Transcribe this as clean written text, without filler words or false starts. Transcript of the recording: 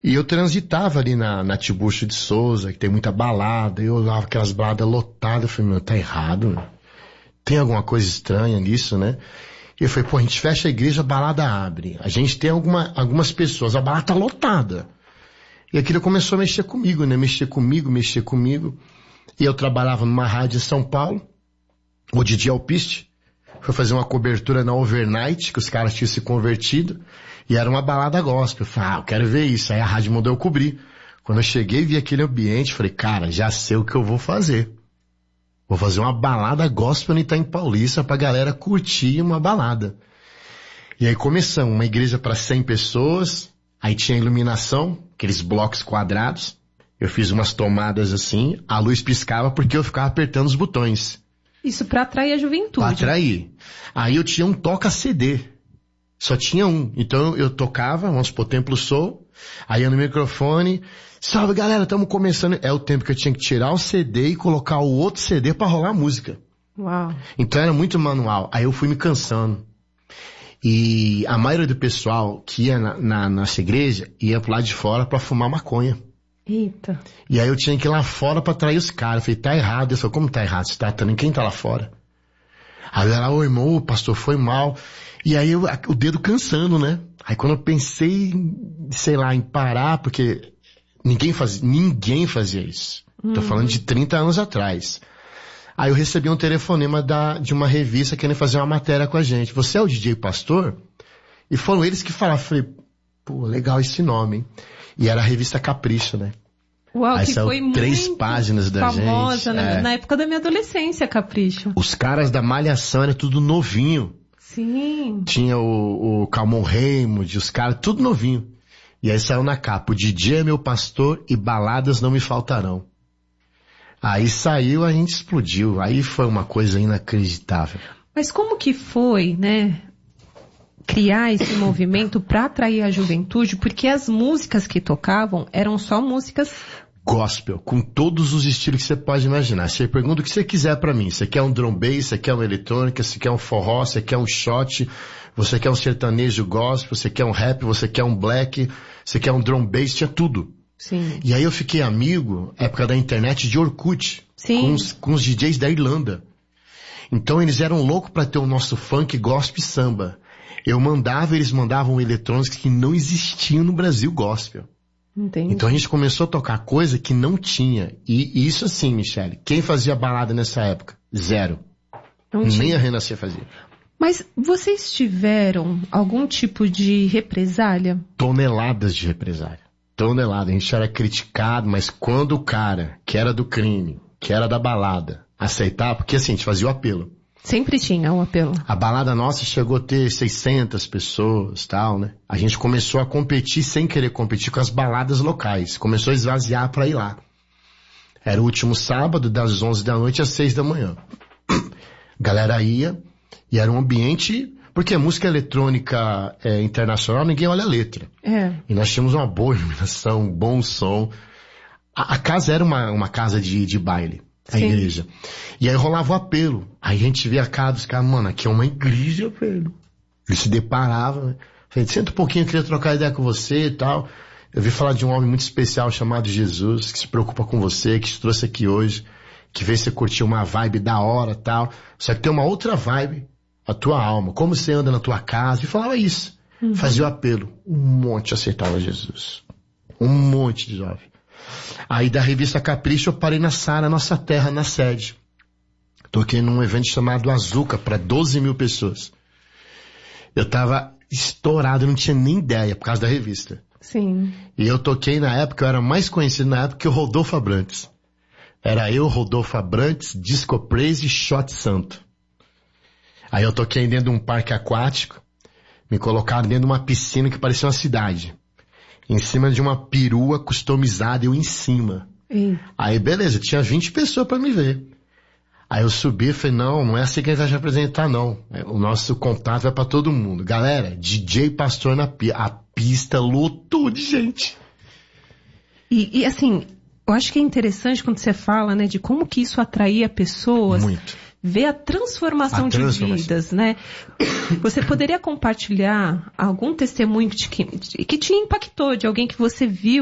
E eu transitava ali na Tiburcio de Souza, que tem muita balada, eu olhava aquelas baladas lotadas, eu falei, tá errado, né? Tem alguma coisa estranha nisso, né? E eu falei, a gente fecha a igreja, a balada abre. A gente tem algumas pessoas, a balada tá lotada. E aquilo começou a mexer comigo, né? Mexer comigo. E eu trabalhava numa rádio em São Paulo, o Didi Alpiste, foi fazer uma cobertura na Overnight, que os caras tinham se convertido, e era uma balada gospel. Eu falei, eu quero ver isso. Aí a rádio mandou eu cobrir. Quando eu cheguei e vi aquele ambiente, falei, cara, já sei o que eu vou fazer. Vou fazer uma balada gospel no Itaim Paulista pra galera curtir uma balada. E aí começamos, uma igreja para 100 pessoas, aí tinha iluminação, aqueles blocos quadrados. Eu fiz umas tomadas assim, a luz piscava porque eu ficava apertando os botões. Isso pra atrair a juventude. Pra atrair. Aí eu tinha um toca-CD. Só tinha um. Então eu tocava, vamos supor, Templo Soul, aí eu no microfone, salve galera, estamos começando. É o tempo que eu tinha que tirar o CD e colocar o outro CD pra rolar a música. Uau. Então era muito manual. Aí eu fui me cansando. E a maioria do pessoal que ia na nossa igreja ia pro lado de fora pra fumar maconha. Eita. E aí eu tinha que ir lá fora pra atrair os caras. Eu falei, tá errado. Eu falei, como tá errado? Você tá tratando quem tá lá fora? Aí ela, ô irmão, o pastor foi mal. E aí o dedo cansando, né? Aí quando eu pensei, sei lá, em parar, porque ninguém fazia isso. Tô falando de 30 anos atrás. Aí eu recebi um telefonema de uma revista querendo fazer uma matéria com a gente. Você é o DJ Pastor? E foram eles que falaram. Falei, pô, legal esse nome, hein? E era a revista Capricho, né? Uau, aí que saiu foi 3 muito páginas da famosa, gente. na época da minha adolescência, Capricho. Os caras da Malhação era tudo novinho. Sim. Tinha o Calmon Raymond, os caras, tudo novinho. E aí saiu na capa, o DJ é meu pastor e baladas não me faltarão. Aí saiu, a gente explodiu. Aí foi uma coisa inacreditável. Mas como que foi, né? Criar esse movimento para atrair a juventude, porque as músicas que tocavam eram só músicas gospel, com todos os estilos que você pode imaginar. Você pergunta o que você quiser pra mim. Você quer um drum bass, você quer uma eletrônica, você quer um forró, você quer um shot, você quer um sertanejo gospel, você quer um rap, você quer um black, você quer um drum bass, tinha tudo. Sim. E aí eu fiquei amigo, época da internet, de Orkut, com os DJs da Irlanda. Então eles eram loucos pra ter o nosso funk, gospel e samba. Eu mandava, eles mandavam eletrônicos que não existiam no Brasil gospel. Entendi. Então a gente começou a tocar coisa que não tinha. E isso assim, Michele, quem fazia balada nessa época? Zero. Nem a Renascer fazia. Mas vocês tiveram algum tipo de represália? Toneladas de represália. Toneladas. A gente era criticado, mas quando o cara, que era do crime, que era da balada, aceitava, porque assim, a gente fazia o apelo. Sempre tinha um apelo. A balada nossa chegou a ter 600 pessoas, tal, né? A gente começou a competir sem querer competir com as baladas locais. Começou a esvaziar pra ir lá. Era o último sábado, das 11 da noite às 6 da manhã. Galera ia, e era um ambiente... Porque música eletrônica internacional, ninguém olha a letra. É. E nós tínhamos uma boa iluminação, um bom som. A casa era uma casa de baile. A Sim. igreja. E aí rolava o apelo. Aí a gente via a cara dos caras, mano, aqui é uma igreja, velho. Eles se deparavam, né? Falei, senta um pouquinho, eu queria trocar ideia com você e tal. Eu vi falar de um homem muito especial chamado Jesus, que se preocupa com você, que te trouxe aqui hoje, que veio você curtir uma vibe da hora e tal. Só que tem uma outra vibe, a tua alma, como você anda na tua casa. E falava isso. Fazia o apelo. Um monte aceitava Jesus. Um monte de jovem. Aí da revista Capricho eu parei na Sara, nossa terra, na sede. Toquei num evento chamado Azuca para 12 mil pessoas. Eu tava estourado, não tinha nem ideia por causa da revista. Sim. E eu toquei na época, eu era mais conhecido na época que o Rodolfo Abrantes. Era eu, Rodolfo Abrantes, Disco Praise e Shot Santo. Aí eu toquei dentro de um parque aquático, me colocaram dentro de uma piscina que parecia uma cidade. Em cima de uma perua customizada, eu em cima. Aí beleza, tinha 20 pessoas pra me ver. Aí eu subi e falei, não é assim que a gente vai te apresentar não. O nosso contato vai pra todo mundo. Galera, DJ Pastor na pista. A pista lotou de gente. E assim, eu acho que é interessante quando você fala, né, de como que isso atraía pessoas. Muito. ver a transformação de vidas, né? Você poderia compartilhar algum testemunho que te impactou, de alguém que você viu